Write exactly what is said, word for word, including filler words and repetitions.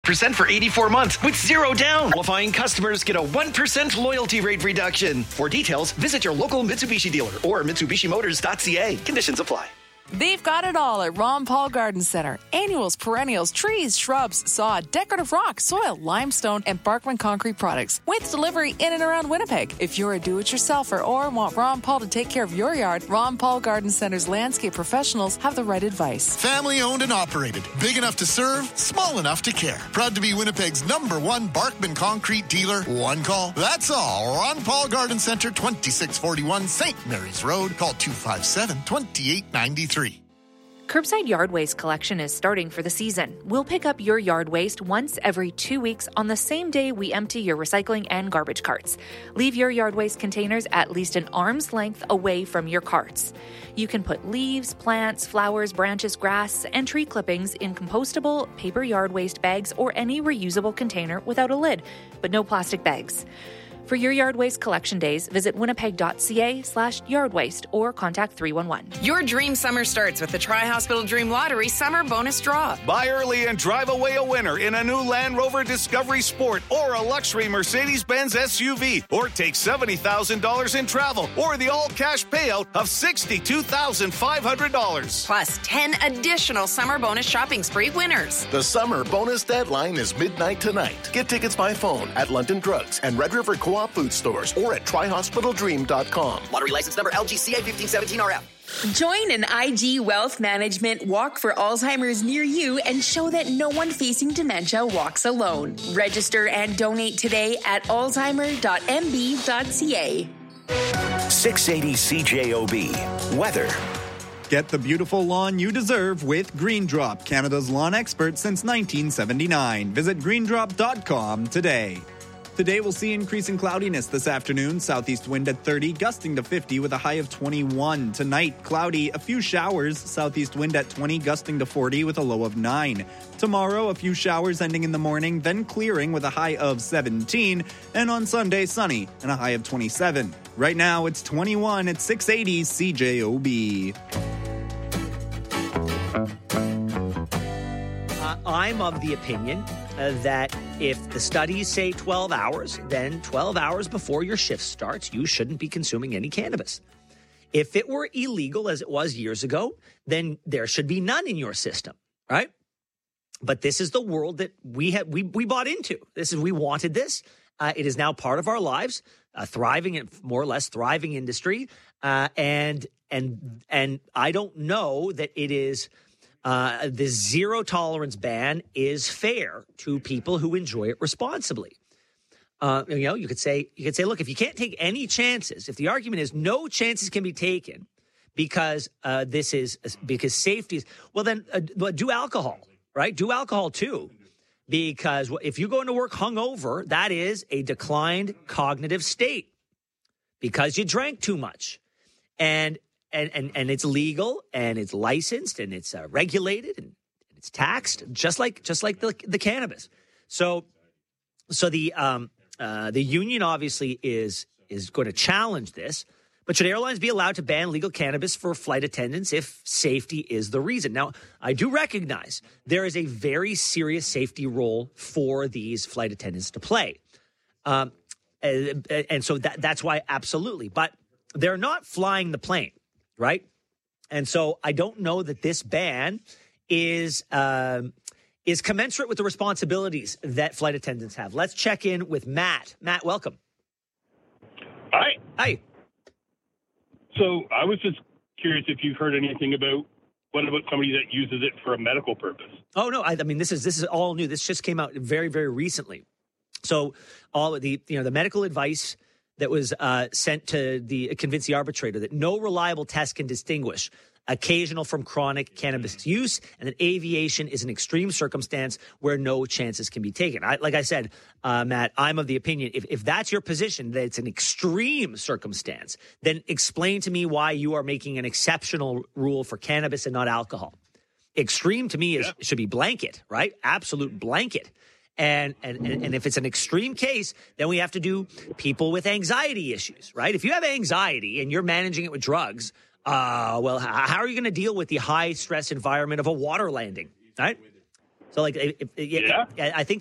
percent for eighty-four months with zero down. Qualifying customers get a one percent loyalty rate reduction. For details, visit your local Mitsubishi dealer or Mitsubishi Motors dot C A. Conditions apply. They've got it all at Ron Paul Garden Center. Annuals, perennials, trees, shrubs, sod, decorative rock, soil, limestone, and Barkman concrete products. With delivery in and around Winnipeg. If you're a do-it-yourselfer or want Ron Paul to take care of your yard, Ron Paul Garden Center's landscape professionals have the right advice. Family owned and operated. Big enough to serve, small enough to care. Proud to be Winnipeg's number one Barkman concrete dealer. One call. That's all. Ron Paul Garden Center, twenty-six forty-one Saint Mary's Road. Call two five seven, two eight nine three. Curbside yard waste collection is starting for the season. We'll pick up your yard waste once every two weeks on the same day we empty your recycling and garbage carts. Leave your yard waste containers at least an arm's length away from your carts. You can put leaves, plants, flowers, branches, grass, and tree clippings in compostable paper yard waste bags or any reusable container without a lid, but no plastic bags. For your yard waste collection days, visit winnipeg.ca slash yard waste or contact three one one. Your dream summer starts with the Tri-Hospital Dream Lottery Summer Bonus Draw. Buy early and drive away a winner in a new Land Rover Discovery Sport or a luxury Mercedes-Benz S U V, or take seventy thousand dollars in travel or the all-cash payout of sixty-two thousand five hundred dollars. Plus ten additional summer bonus shopping spree winners. The summer bonus deadline is midnight tonight. Get tickets by phone at London Drugs and Red River Co-op food stores or at tri hospital dream dot com. Lottery license number L G C A fifteen seventeen R F. Join an I G Wealth Management Walk for Alzheimer's near you and show that no one facing dementia walks alone. Register and donate today at alzheimer dot m b dot c a. six eighty C J O B. Weather. Get the beautiful lawn you deserve with Green Drop, Canada's lawn expert since nineteen seventy-nine. Visit green drop dot com today. Today we'll see increasing cloudiness this afternoon. Southeast wind at thirty, gusting to fifty with a high of twenty-one. Tonight, cloudy, a few showers. Southeast wind at twenty, gusting to forty with a low of nine. Tomorrow, a few showers ending in the morning, then clearing with a high of seventeen. And on Sunday, sunny and a high of twenty-seven. Right now, it's twenty-one at six eighty C J O B. Uh, I'm of the opinion uh, that if the studies say twelve hours, then twelve hours before your shift starts, you shouldn't be consuming any cannabis. If it were illegal, as it was years ago, then there should be none in your system, right? But this is the world that we have, we, we bought into. This is, we wanted this. Uh, it is now part of our lives, a thriving and more or less thriving industry. Uh, and, and, and I don't know that it is, Uh, the zero tolerance ban is fair to people who enjoy it responsibly. Uh, you know, you could say, you could say, look, if you can't take any chances, if the argument is no chances can be taken because uh, this is because safety is, well, then uh, do alcohol, right? Do alcohol too, because if you go into work hungover, that is a declined cognitive state because you drank too much, and. And, and and it's legal and it's licensed and it's uh, regulated and it's taxed just like just like the the cannabis. So so the um uh, the union obviously is is going to challenge this. But should airlines be allowed to ban legal cannabis for flight attendants if safety is the reason? Now, I do recognize there is a very serious safety role for these flight attendants to play, um, and, and so that that's why absolutely. But they're not flying the plane. Right. And so I don't know that this ban is um, is commensurate with the responsibilities that flight attendants have. Let's check in with Matt. Matt, welcome. Hi. Hi. So I was just curious if you've heard anything about what about somebody that uses it for a medical purpose? Oh, no. I, I mean, this is this is all new. This just came out very, very recently. So all of the, you know, the medical advice that was uh, sent to the convince the arbitrator that no reliable test can distinguish occasional from chronic cannabis use, and that aviation is an extreme circumstance where no chances can be taken. I, like I said, uh, Matt, I'm of the opinion, if, if that's your position, that it's an extreme circumstance, then explain to me why you are making an exceptional rule for cannabis and not alcohol. Extreme to me is yeah. should be blanket, right? Absolute blanket. And, and and if it's an extreme case, then we have to do people with anxiety issues, right? If you have anxiety and you're managing it with drugs, uh, well, how are you going to deal with the high stress environment of a water landing, right? So, like, if, if, yeah. I think